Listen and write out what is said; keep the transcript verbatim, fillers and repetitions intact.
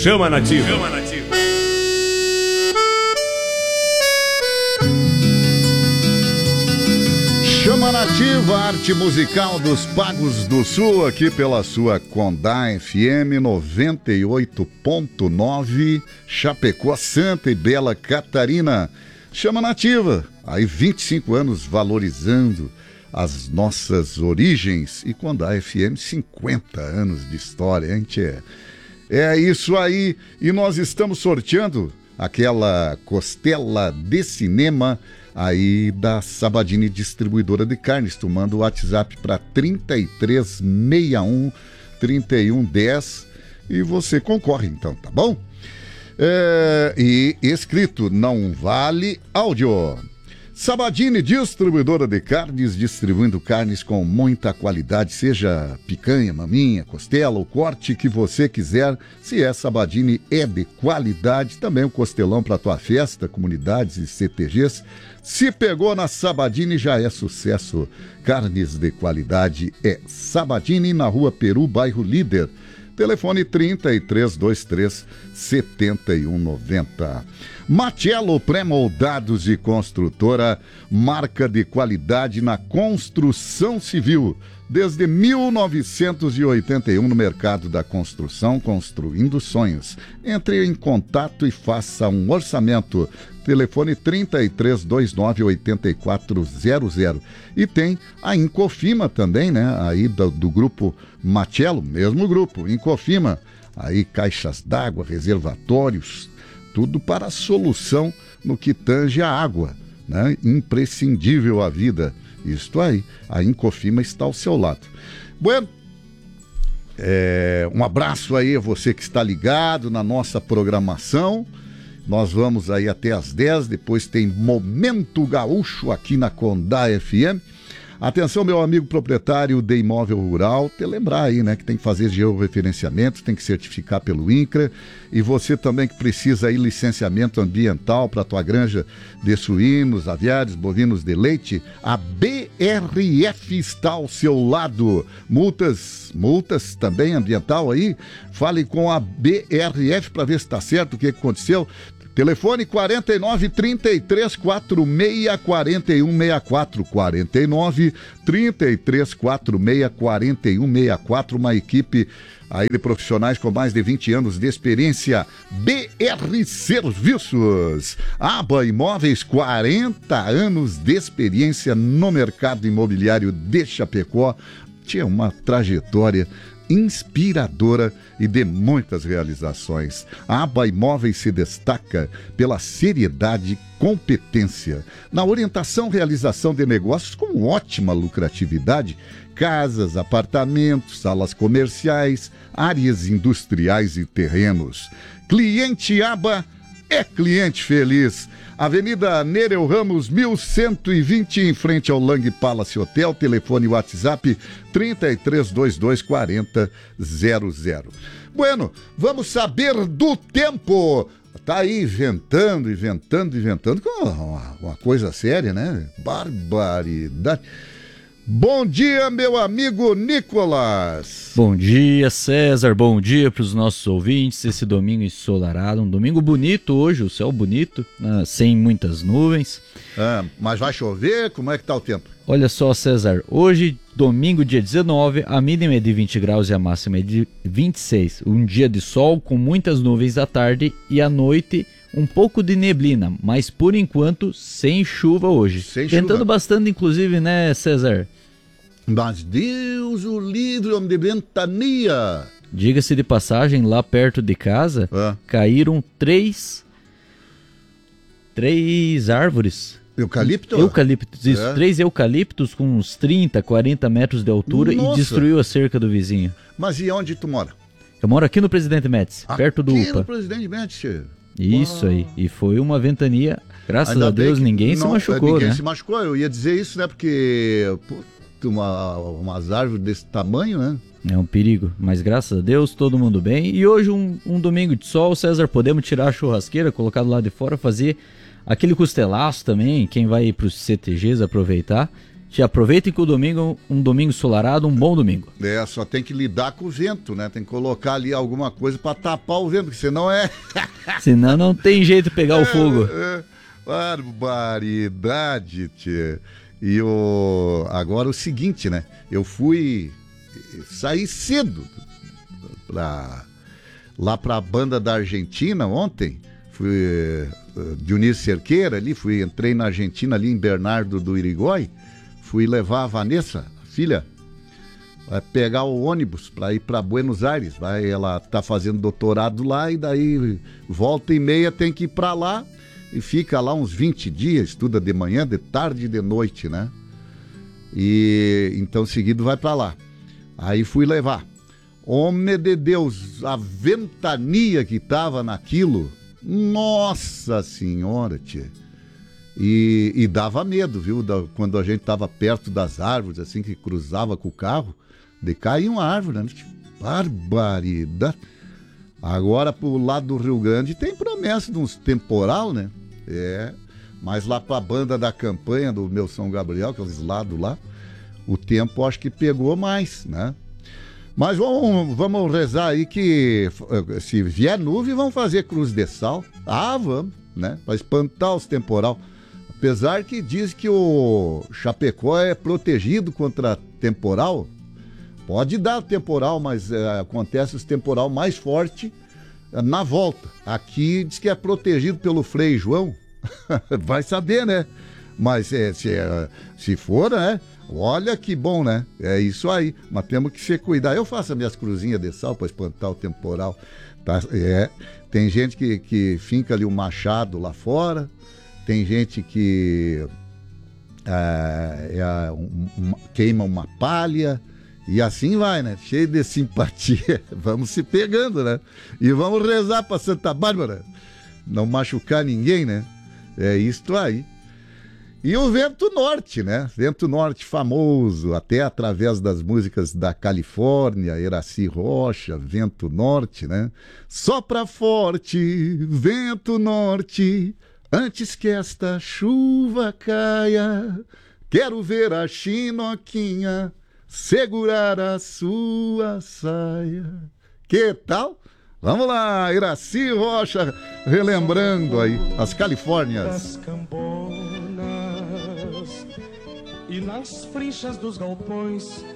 Chama Nativa. Chama Nativa. Chama Nativa, arte musical dos Pagos do Sul, aqui pela sua Condá F M noventa e oito ponto nove, Chapecó, Santa e Bela Catarina. Chama Nativa, aí vinte e cinco anos valorizando as nossas origens, e Condá F M, cinquenta anos de história, hein, tchê? É isso aí, e nós estamos sorteando aquela costela de cinema aí da Sabadini Distribuidora de Carnes. Tu manda o WhatsApp para trinta e três sessenta e um, trinta e um dez e você concorre então, tá bom? É, e escrito, não vale áudio. Sabadini Distribuidora de Carnes, distribuindo carnes com muita qualidade, seja picanha, maminha, costela, o corte que você quiser. Se é Sabadini, é de qualidade. Também o costelão para tua festa, comunidades e C T Gs. Se pegou na Sabadini, já é sucesso. Carnes de qualidade é Sabadini, na Rua Peru, bairro Líder. Telefone trinta e três, vinte e três, setenta e um noventa. Matiello Pré-Moldados e Construtora, marca de qualidade na construção civil. Desde mil novecentos e oitenta e um no mercado da construção, construindo sonhos. Entre em contato e faça um orçamento. Telefone trinta e três, vinte e nove, oitenta e quatro zero zero. E tem a Incofima também, né? Aí do, do grupo Matiello, mesmo grupo, Incofima. Aí caixas d'água, reservatórios, tudo para a solução no que tange a água, né? Imprescindível à vida. Isto aí, a Incofima está ao seu lado. Bueno, é, um abraço aí a você que está ligado na nossa programação. Nós vamos aí até às dez, depois tem Momento Gaúcho aqui na Condá F M. Atenção, meu amigo proprietário de imóvel rural, te lembrar aí, né, que tem que fazer georreferenciamento, tem que certificar pelo INCRA, e você também que precisa aí licenciamento ambiental para tua granja de suínos, aviários, bovinos de leite, a B R F está ao seu lado. Multas, multas também ambiental aí, fale com a B R F para ver se está certo, o que aconteceu. Telefone quarenta e nove, trinta e três, quarenta e seis, quarenta e um sessenta e quatro, quarenta e nove, trinta e três, quarenta e seis, quarenta e um sessenta e quatro, uma equipe aí de profissionais com mais de vinte anos de experiência. B R Serviços, Aba Imóveis, quarenta anos de experiência no mercado imobiliário de Chapecó. Tinha uma trajetória inspiradora e de muitas realizações. A Aba Imóveis se destaca pela seriedade e competência na orientação e realização de negócios com ótima lucratividade, casas, apartamentos, salas comerciais, áreas industriais e terrenos. Cliente Aba é cliente feliz. Avenida Nereu Ramos, mil cento e vinte, em frente ao Lang Palace Hotel. Telefone WhatsApp trinta e três, vinte e dois, quarenta, zero zero. Bueno, vamos saber do tempo. Tá aí ventando, e ventando, e ventando. Uma, uma coisa séria, né? Barbaridade. Bom dia, meu amigo Nicolas. Bom dia, César. Bom dia para os nossos ouvintes. Esse domingo ensolarado, um domingo bonito hoje, o céu bonito, né? Sem muitas nuvens. Ah, mas vai chover? Como é que tá o tempo? Olha só, César, hoje, domingo, dia dezenove, a mínima é de vinte graus e a máxima é de vinte e seis. Um dia de sol com muitas nuvens à tarde e à noite um pouco de neblina, mas por enquanto sem chuva hoje. Sem Ventando chuva. bastante, inclusive, né, César? Mas Deus o livre, homem de ventania. Diga-se de passagem, lá perto de casa, Ah. caíram três, três árvores. Eucalipto? Eucaliptos, isso. É. Três eucaliptos com uns trinta, quarenta metros de altura. Nossa. E destruiu a cerca do vizinho. Mas e onde tu mora? Eu moro aqui no Presidente Médici, perto do Aqui U P A. no Presidente Médici. Isso aí. E foi uma ventania, graças Ainda a Deus, bem que ninguém se não- machucou, ninguém né? se machucou. Eu ia dizer isso, né? Porque pô, uma, umas árvores desse tamanho, né? É um perigo, mas graças a Deus, todo mundo bem. E hoje, um, um domingo de sol, César, podemos tirar a churrasqueira, colocar do lado de fora, fazer aquele costelaço também, quem vai para os C T Gs aproveitar. Te aproveitem que o domingo, um domingo ensolarado, um bom domingo. É, só tem que lidar com o vento, né? Tem que colocar ali alguma coisa para tapar o vento, porque senão é... Senão não tem jeito de pegar o fogo. É, é, barbaridade, tchê. E o... agora o seguinte, né? Eu fui... Saí cedo pra... lá para a banda da Argentina ontem. Fui uh, Dionísio Cerqueira ali, fui, entrei na Argentina ali em Bernardo do Irigói. Fui levar a Vanessa, a filha, vai pegar o ônibus para ir para Buenos Aires. Vai, ela tá fazendo doutorado lá e daí volta e meia tem que ir para lá e fica lá uns vinte dias, estuda de manhã, de tarde e de noite, né? E então seguido vai para lá. Aí fui levar. Homem de Deus, a ventania que tava naquilo, nossa senhora, tia. E, e dava medo, viu? Da, quando a gente tava perto das árvores, assim, que cruzava com o carro, de cair uma árvore, né? Barbaridade. Agora, pro lado do Rio Grande, tem promessa de uns temporal, né? É, mas lá pra banda da campanha do meu São Gabriel, aqueles lados lá, o tempo acho que pegou mais, né? Mas vamos, vamos rezar aí que se vier nuvem, vamos fazer cruz de sal. Ah, vamos, né? Pra espantar os temporal. Apesar que diz que o Chapecó é protegido contra temporal. Pode dar temporal, mas é, acontece os temporal mais forte é, na volta. Aqui diz que é protegido pelo Frei João. Vai saber, né? Mas é, se, é, se for, né? Olha que bom, né? É isso aí. Mas temos que se cuidar. Eu faço as minhas cruzinhas de sal para espantar o temporal. Tá? É, tem gente que, que finca ali o machado lá fora. Tem gente que é, é, um, um, queima uma palha e assim vai, né? Cheio de simpatia. Vamos se pegando, né? E vamos rezar para Santa Bárbara não machucar ninguém, né? É isto aí. E o vento norte, né? Vento norte famoso, até através das músicas da Califórnia, Iraci Rocha, vento norte, né? Sopra forte, vento norte, antes que esta chuva caia, quero ver a chinoquinha segurar a sua saia. Que tal? Vamos lá, Iraci Rocha, relembrando aí as Califórnias. E nas frinchas dos galpões